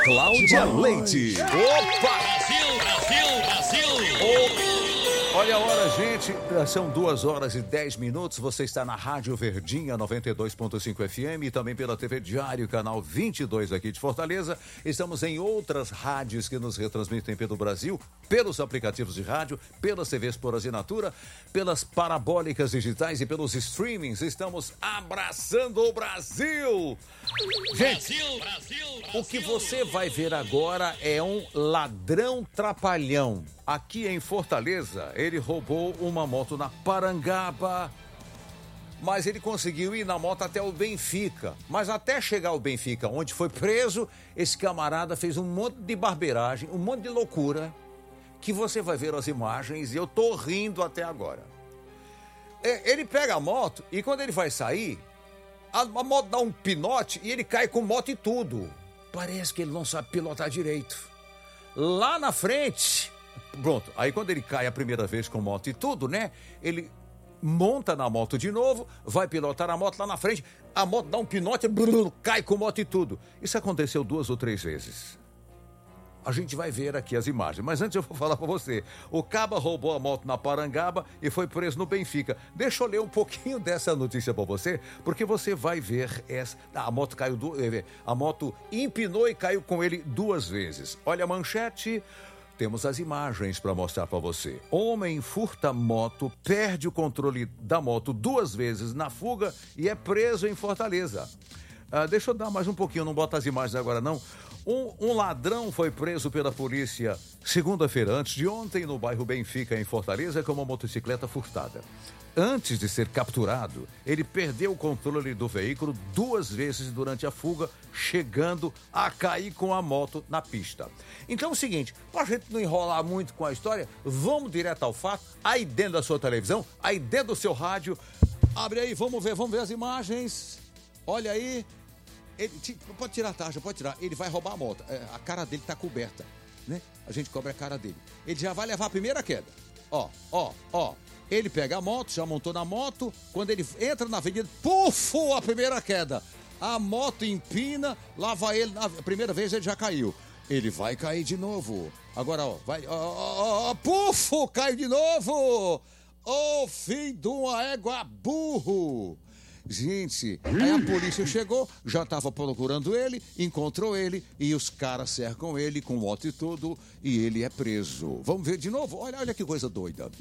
Cláudia Leite. Opa! Brasil! Olha a hora, gente. São 2h10. Você está na Rádio Verdinha 92.5 FM e também pela TV Diário, canal 22 aqui de Fortaleza. Estamos em outras rádios que nos retransmitem pelo Brasil, pelos aplicativos de rádio, pelas TVs por assinatura, pelas parabólicas digitais e pelos streamings. Estamos abraçando o Brasil! Gente, o que você vai ver agora é um ladrão trapalhão. Aqui em Fortaleza, ele roubou uma moto na Parangaba, mas ele conseguiu ir na moto até o Benfica. Mas até chegar ao Benfica, onde foi preso, esse camarada fez um monte de barbeiragem, um monte de loucura, que você vai ver as imagens e eu tô rindo até agora. Ele pega a moto e quando ele vai sair, a moto dá um pinote e ele cai com moto e tudo. Parece que ele não sabe pilotar direito. Lá na frente... Pronto, aí quando ele cai a primeira vez com moto e tudo, né? Ele monta na moto de novo, vai pilotar a moto lá na frente, a moto dá um pinote, cai com moto e tudo. Isso aconteceu 2 ou 3 vezes. A gente vai ver aqui as imagens, mas antes eu vou falar pra você. O caba roubou a moto na Parangaba e foi preso no Benfica. Deixa eu ler um pouquinho dessa notícia pra você, porque você vai ver essa... A moto caiu, a moto empinou e caiu com ele 2 vezes. Olha a manchete... Temos as imagens para mostrar para você. Homem furta moto, perde o controle da moto 2 vezes na fuga e é preso em Fortaleza. Deixa eu dar mais um pouquinho, não bota as imagens agora não. Um ladrão foi preso pela polícia segunda-feira, antes de ontem, no bairro Benfica, em Fortaleza, com uma motocicleta furtada. Antes de ser capturado, ele perdeu o controle do veículo 2 vezes durante a fuga, chegando a cair com a moto na pista. Então é o seguinte, para a gente não enrolar muito com a história, vamos direto ao fato, aí dentro da sua televisão, aí dentro do seu rádio. Abre aí, vamos ver as imagens. Olha aí. Pode tirar a tarja, pode tirar. Ele vai roubar a moto. A cara dele tá coberta, né? A gente cobre a cara dele. Ele já vai levar a primeira queda. Ó. Ele pega a moto, já montou na moto. Quando ele entra na avenida, pufo, a primeira queda. A moto empina, lá vai ele. A primeira vez ele já caiu. Ele vai cair de novo. Agora, vai. Pufo, cai de novo. Filho de uma égua burro. Gente, aí a polícia chegou, já estava procurando ele, encontrou ele e os caras cercam ele com moto e tudo e ele é preso. Vamos ver de novo? Olha que coisa doida.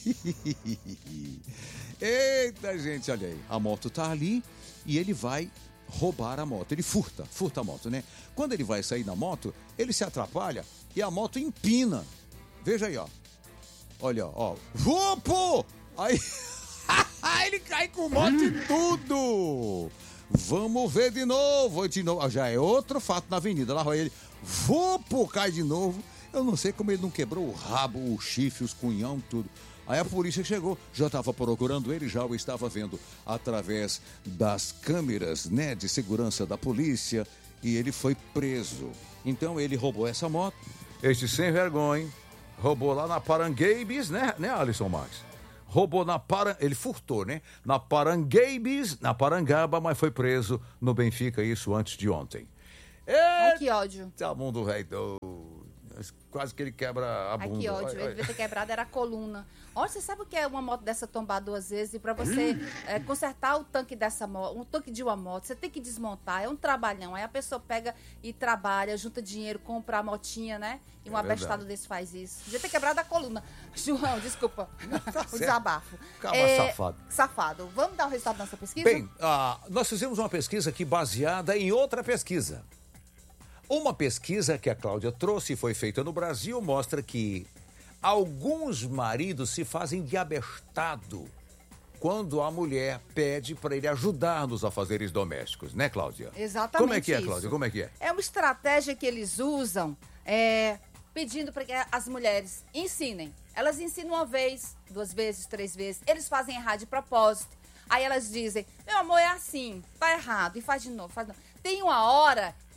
Eita, gente, olha aí. A moto tá ali e ele vai roubar a moto. Ele furta a moto, né? Quando ele vai sair da moto, ele se atrapalha e a moto empina. Veja aí, ó. Olha, ó. Pô! Aí... ele cai com moto e tudo. Vamos ver de novo. Já é outro fato na avenida. Lá vai ele. Cai de novo. Eu não sei como ele não quebrou o rabo, o chifre, os cunhão, tudo. Aí a polícia chegou. Já estava procurando ele, já o estava vendo através das câmeras, né, de segurança da polícia. E ele foi preso. Então ele roubou essa moto. Este sem vergonha. Roubou lá na Parangabes, né, Alisson Marques? Roubou ele furtou, né? Na Parangabes, na Parangaba, mas foi preso no Benfica, isso antes de ontem. Ai, que ódio. Tá mundo velho. Quase que ele quebra a bunda. Ai, que ódio. Ele devia ter quebrado, era a coluna. Olha, você sabe o que é uma moto dessa tombar 2 vezes? E pra você consertar o tanque dessa moto, um tanque de uma moto, você tem que desmontar, é um trabalhão. Aí a pessoa pega e trabalha, junta dinheiro, compra a motinha, né? E um abestado desse faz isso. Devia ter quebrado a coluna. João, desculpa. O desabafo. Safado. Safado. Vamos dar o resultado da nossa pesquisa? Bem, nós fizemos uma pesquisa aqui baseada em outra pesquisa. Uma pesquisa que a Cláudia trouxe e foi feita no Brasil mostra que alguns maridos se fazem de abestado quando a mulher pede para ele ajudar nos afazeres domésticos, né, Cláudia? Exatamente. Como é que é, isso. Cláudia? Como é que é? É uma estratégia que eles usam, pedindo para que as mulheres ensinem. Elas ensinam 1 vez, 2 vezes, 3 vezes. Eles fazem errar de propósito. Aí elas dizem, meu amor, é assim, tá errado. E faz de novo, faz de novo. Tem uma hora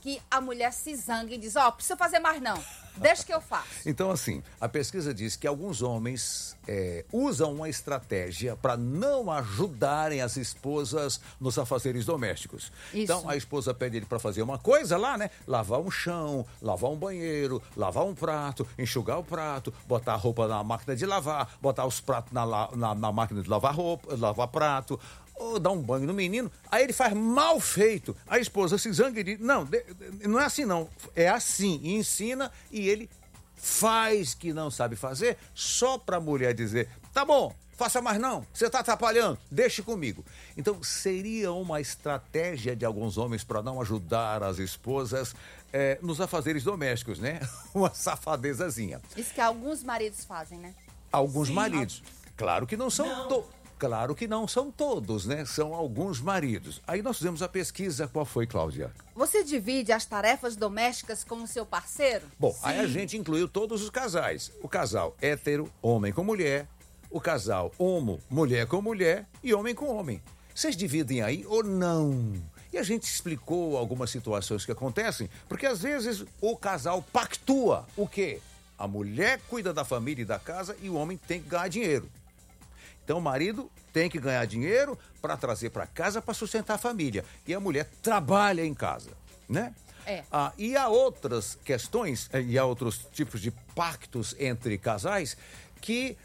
que a mulher se zangue e diz, precisa fazer mais não, deixa que eu faço. Então, assim, a pesquisa diz que alguns homens usam uma estratégia para não ajudarem as esposas nos afazeres domésticos. Isso. Então, a esposa pede ele para fazer uma coisa lá, né? Lavar um chão, lavar um banheiro, lavar um prato, enxugar o prato, botar a roupa na máquina de lavar, botar os pratos na máquina de lavar roupa, lavar prato, ou dar um banho no menino. Aí ele faz mal feito. A esposa se zanga e diz, não é assim não, é assim. E ensina e ele faz que não sabe fazer só para a mulher dizer, tá bom, faça mais não, você está atrapalhando, deixe comigo. Então, seria uma estratégia de alguns homens para não ajudar as esposas nos afazeres domésticos, né? Uma safadezazinha. Isso que alguns maridos fazem, né? Alguns maridos. Claro que não são Claro que não são todos, né? São alguns maridos. Aí nós fizemos a pesquisa. Qual foi, Cláudia? Você divide as tarefas domésticas com o seu parceiro? Bom, aí a gente incluiu todos os casais. O casal hétero, homem com mulher. O casal homo, mulher com mulher. E homem com homem. Vocês dividem aí ou não? E a gente explicou algumas situações que acontecem. Porque às vezes o casal pactua. O quê? A mulher cuida da família e da casa e o homem tem que ganhar dinheiro. Então, o marido tem que ganhar dinheiro para trazer para casa para sustentar a família. E a mulher trabalha em casa, né? E há outras questões, e há outros tipos de pactos entre casais que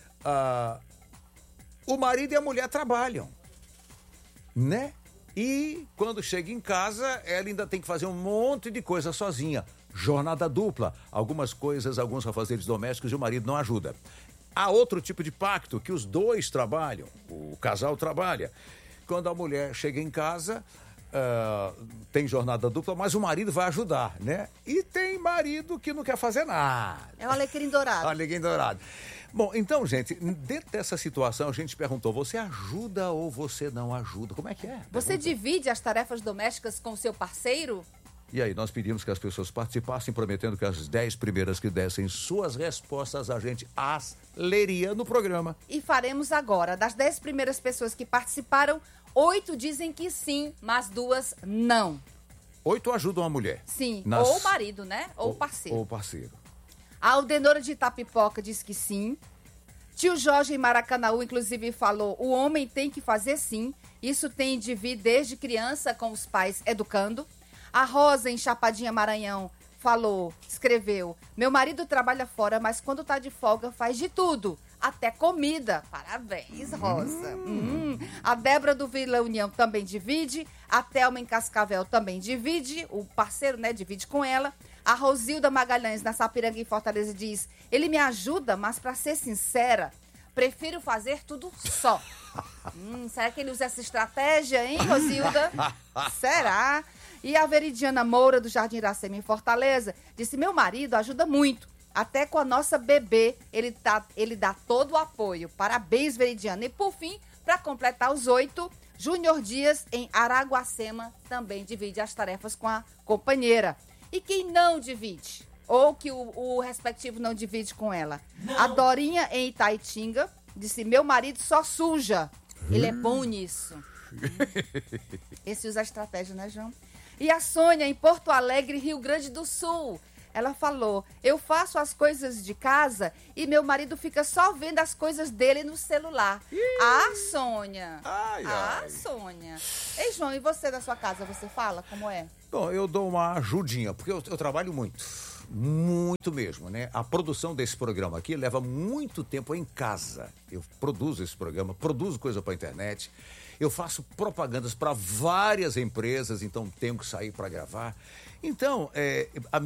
o marido e a mulher trabalham, né? E quando chega em casa, ela ainda tem que fazer um monte de coisa sozinha. Jornada dupla. Algumas coisas, alguns afazeres domésticos e o marido não ajuda. Há outro tipo de pacto que os dois trabalham, o casal trabalha. Quando a mulher chega em casa, tem jornada dupla, mas o marido vai ajudar, né? E tem marido que não quer fazer nada. É o alecrim dourado. Alecrim dourado. Bom, então, gente, dentro dessa situação, a gente perguntou, você ajuda ou você não ajuda? Como é que é? Você divide as tarefas domésticas com o seu parceiro? E aí, nós pedimos que as pessoas participassem, prometendo que as 10 primeiras que dessem suas respostas, a gente as leria no programa. E faremos agora. Das 10 primeiras pessoas que participaram, 8 dizem que sim, mas 2 não. 8 ajudam a mulher. Sim, ou o marido, né? Ou o parceiro. Ou o parceiro. A Aldenora de Itapipoca diz que sim. Tio Jorge em Maracanaú, inclusive, falou, o homem tem que fazer sim. Isso tem de vir desde criança com os pais educando. A Rosa, em Chapadinha, Maranhão, escreveu, meu marido trabalha fora, mas quando tá de folga faz de tudo, até comida. Parabéns, Rosa. A Débora do Vila União também divide, a Thelma em Cascavel também divide, o parceiro, né, divide com ela. A Rosilda Magalhães, na Sapiranga, em Fortaleza, diz, ele me ajuda, mas pra ser sincera, prefiro fazer tudo só. Será que ele usa essa estratégia, hein, Rosilda? Será? E a Veridiana Moura, do Jardim Iracema, em Fortaleza, disse, meu marido ajuda muito. Até com a nossa bebê, ele dá todo o apoio. Parabéns, Veridiana. E, por fim, para completar os 8, Júnior Dias, em Araguacema, também divide as tarefas com a companheira. E quem não divide? Ou que o respectivo não divide com ela? Não. A Dorinha, em Itaitinga, disse, meu marido só suja. Ele é bom nisso. Esse usa a estratégia, né, João? E a Sônia, em Porto Alegre, Rio Grande do Sul, ela falou, eu faço as coisas de casa e meu marido fica só vendo as coisas dele no celular. Sônia! Sônia! Ei, João, e você da sua casa, você fala como é? Bom, eu dou uma ajudinha, porque eu trabalho muito. Muito mesmo, né? A produção desse programa aqui leva muito tempo em casa. Eu produzo esse programa, produzo coisa para a internet. Eu faço propagandas para várias empresas, então tenho que sair para gravar. Então, a